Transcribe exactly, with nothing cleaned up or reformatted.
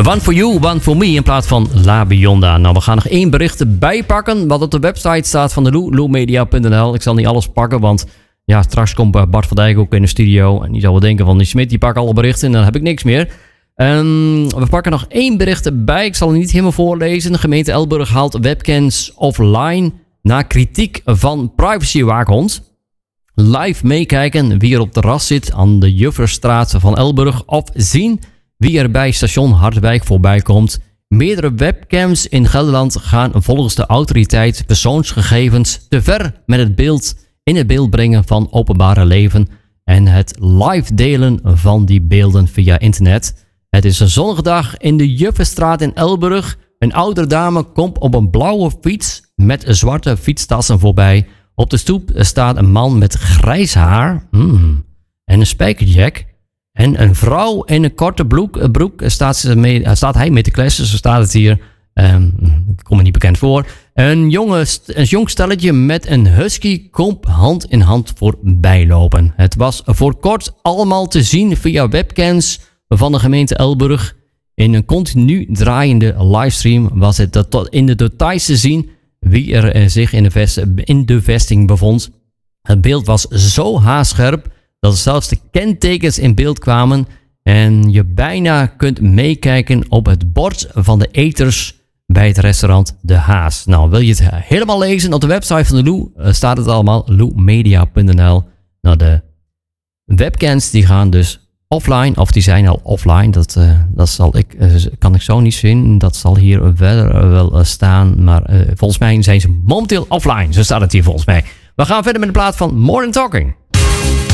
One for you, one for me in plaats van La Bionda. Nou, we gaan nog één bericht erbij pakken wat op de website staat van de Lou, lou media punt n l. Ik zal niet alles pakken, want ja, straks komt Bart van Dijk ook in de studio. En die zal wel denken van, die Smit die pakt alle berichten en dan heb ik niks meer. Um, we pakken nog één bericht erbij. Ik zal het niet helemaal voorlezen. De gemeente Elburg haalt webcams offline na kritiek van privacywaakhond. Live meekijken wie er op het terras zit aan de Jufferstraat van Elburg of zien wie er bij station Harderwijk voorbij komt. Meerdere webcams in Gelderland gaan volgens de autoriteit persoonsgegevens te ver met het beeld in het beeld brengen van openbare leven en het live delen van die beelden via internet. Het is een zonnige dag in de Jufferstraat in Elburg. Een oudere dame komt op een blauwe fiets met zwarte fietstassen voorbij. Op de stoep staat een man met grijs haar hmm, en een spijkerjack. En een vrouw in een korte broek, broek staat, ze mee, staat hij mee te kletsen, zo staat het hier. Um, ik kom me niet bekend voor. Een, jonge, een jong stelletje met een husky komt hand in hand voorbij lopen. Het was voor kort allemaal te zien via webcams van de gemeente Elburg. In een continu draaiende livestream was het tot in de details te zien wie er zich in de, vest, in de vesting bevond. Het beeld was zo haarscherp dat zelfs de kentekens in beeld kwamen en je bijna kunt meekijken op het bord van de eters bij het restaurant De Haas. Nou, wil je het helemaal lezen op de website van de Lou, staat het allemaal, lou media punt n l. Nou, de webcams die gaan dus offline, of die zijn al offline, dat, uh, dat zal ik, uh, kan ik zo niet zien. Dat zal hier verder wel uh, staan, maar uh, volgens mij zijn ze momenteel offline. Zo staat het hier volgens mij. We gaan verder met de plaat van More Than Talking.